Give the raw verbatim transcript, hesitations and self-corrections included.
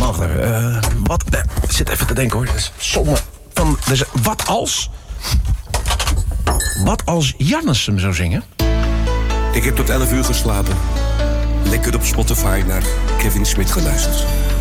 wacht even. Uh, wat, uh, ik zit even te denken hoor. Somme van, dus, wat als... Wat als Jannes hem zou zingen? Ik heb tot elf uur geslapen. Lekker op Spotify naar Kevin Smith geluisterd.